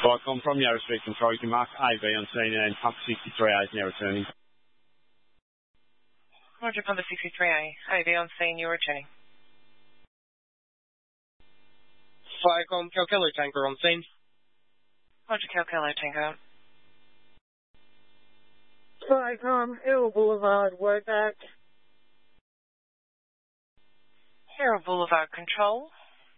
Vicom from Yarra Street Control. You can mark AV on scene and pump 63A is now returning. Roger, pump 63A. AV on scene, you're returning. Vicom, Calcalo tanker on scene. Roger, Calcalo tanker. Vicom, Hill Boulevard, word back. Hill Boulevard control.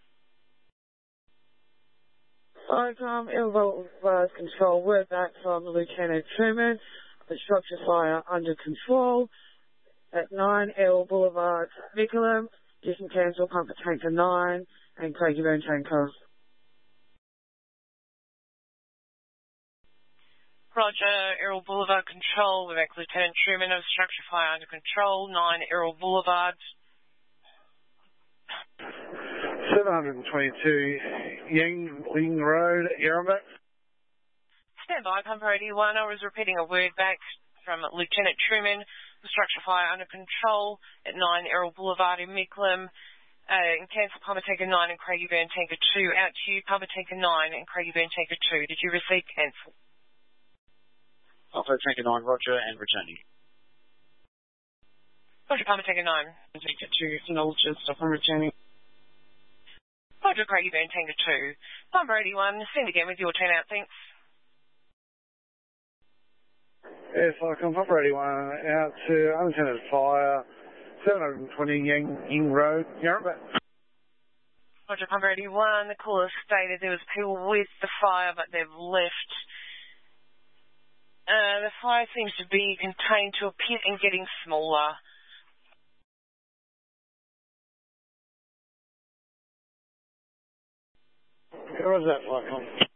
Vicom, Hill Boulevard control, word back from Lieutenant Truman. The structure fire under control at 9 Hill Boulevard, Mickleham. You can cancel pump at tanker 9 and Craigieburn tanker. Roger, Errol Boulevard control. We're back Lieutenant Truman of structure fire under control. 9 Errol Boulevard. 722 Yingling Road, Yarrambat. Stand by, pumper 81. I was repeating a word back from Lieutenant Truman. The structure fire under control at 9 Errol Boulevard in Mickleham. Cancel pumper tanker 9 and Craigieburn tanker 2. Out to you, pumper tanker 9 and Craigieburn tanker 2. Did you receive cancel? Pumper tanker 9, Roger, and returning. Roger, pumper tanker 9. Tanker 2, acknowledges, stop and returning. Roger, Craigieburn tanker 2. Pumper 81, send again with your 10 out, thanks. Yes, Vicom, pump 81 out to unattended fire, 720 Ying Road, Yarrambat. Roger, pumper 81. The caller stated there was people with the fire, but they've left. The fire seems to be contained to a pit and getting smaller. Where was that, Vicom?